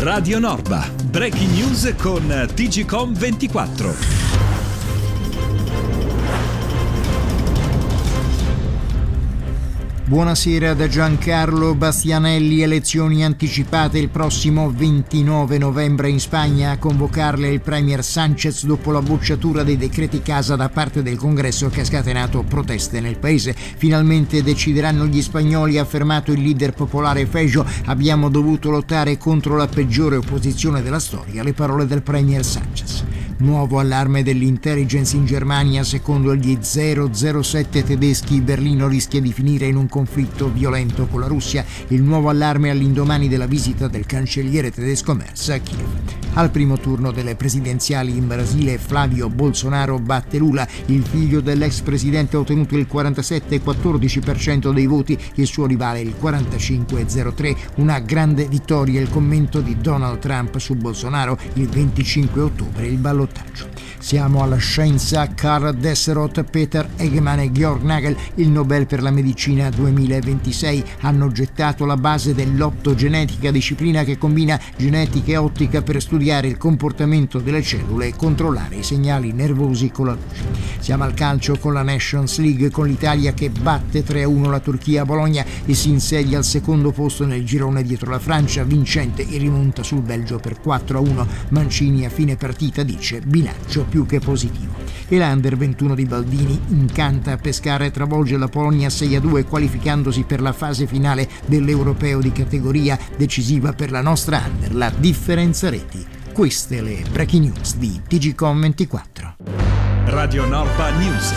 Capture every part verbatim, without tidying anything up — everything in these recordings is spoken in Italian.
Radio Norba, breaking news con T G Com ventiquattro. Buonasera da Giancarlo Bastianelli. Elezioni anticipate il prossimo ventinove novembre in Spagna. A convocarle il premier Sánchez dopo la bocciatura dei decreti casa da parte del Congresso che ha scatenato proteste nel paese. Finalmente decideranno gli spagnoli, ha affermato il leader popolare Feijóo. Abbiamo dovuto lottare contro la peggiore opposizione della storia. Le parole del premier Sánchez. Nuovo allarme dell'intelligence in Germania. Secondo gli zero zero sette tedeschi, Berlino rischia di finire in un conflitto violento con la Russia. Il nuovo allarme all'indomani della visita del cancelliere tedesco Merz a Kiev. Al primo turno delle presidenziali in Brasile, Flavio Bolsonaro batte Lula. Il figlio dell'ex presidente ha ottenuto il quarantasette virgola quattordici per cento dei voti, il suo rivale il quarantacinque virgola zero tre. Una grande vittoria. Il commento di Donald Trump su Bolsonaro il venticinque ottobre, il ballottaggio. Siamo alla scienza. Karl Desserot, Peter Egemann e Georg Nagel, il Nobel per la medicina duemilaventisei, hanno gettato la base dell'optogenetica, disciplina che combina genetica e ottica per studiare il comportamento delle cellule e controllare i segnali nervosi con la luce. Siamo al calcio con la Nations League, con l'Italia che batte tre a uno la Turchia a Bologna e si insedia al secondo posto nel girone dietro la Francia, vincente e rimonta sul Belgio per quattro a uno. Mancini a fine partita dice: bilancio più che positivo. E l'Under ventuno di Baldini incanta a pescare e travolge la Polonia sei a due, qualificandosi per la fase finale dell'Europeo di categoria, decisiva per la nostra Under, la differenza reti. Queste le breaking news di T G Com ventiquattro. Radio Norba News.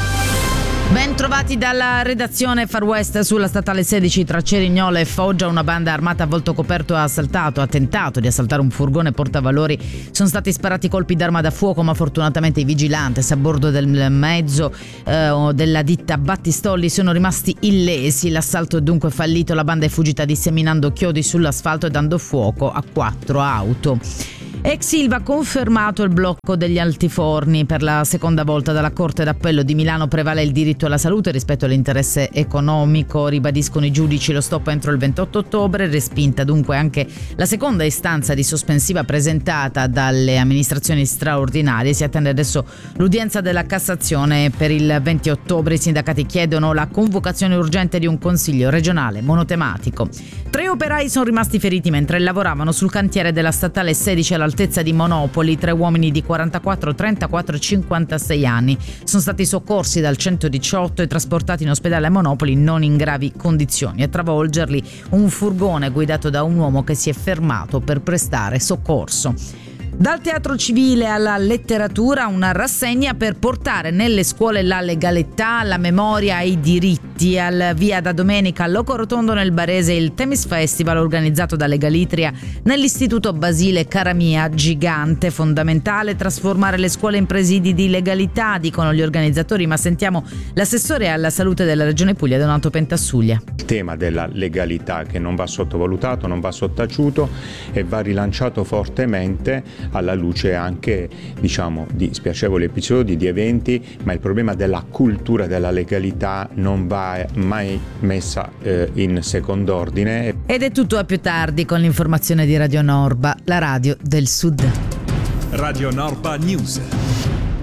Ben trovati dalla redazione. Far West sulla statale sedici tra Cerignola e Foggia. Una banda armata a volto coperto ha assaltato, ha tentato di assaltare un furgone portavalori. Sono stati sparati colpi d'arma da fuoco, ma fortunatamente i vigilantes a bordo del mezzo eh, della ditta Battistolli sono rimasti illesi. L'assalto è dunque fallito. La banda è fuggita disseminando chiodi sull'asfalto e dando fuoco a quattro auto. Ex Ilva ha confermato il blocco degli altiforni. Per la seconda volta dalla Corte d'Appello di Milano prevale il diritto alla salute rispetto all'interesse economico. Ribadiscono i giudici lo stop entro il ventotto ottobre. Respinta dunque anche la seconda istanza di sospensiva presentata dalle amministrazioni straordinarie. Si attende adesso l'udienza della Cassazione per il venti ottobre. I sindacati chiedono la convocazione urgente di un consiglio regionale monotematico. Tre operai sono rimasti feriti mentre lavoravano sul cantiere della statale sedici all'altezza di Monopoli. Tre uomini di quarantaquattro, trentaquattro e cinquantasei anni sono stati soccorsi dal centodiciotto e trasportati in ospedale a Monopoli non in gravi condizioni. A travolgerli un furgone guidato da un uomo che si è fermato per prestare soccorso. Dal teatro civile alla letteratura, una rassegna per portare nelle scuole la legalità, la memoria e i diritti. Al via da domenica a Loco Rotondo nel Barese il Themis Festival organizzato da Legalitria nell'Istituto Basile Caramia Gigante. Fondamentale trasformare le scuole in presidi di legalità, dicono gli organizzatori, ma sentiamo l'assessore alla salute della Regione Puglia, Donato Pentassuglia. Il tema della legalità che non va sottovalutato, non va sottaciuto e va rilanciato fortemente alla luce anche, diciamo, di spiacevoli episodi, di eventi, ma il problema della cultura della legalità non va mai messa eh, in second'ordine. Ed è tutto a più tardi con l'informazione di Radio Norba, la radio del Sud. Radio Norba News.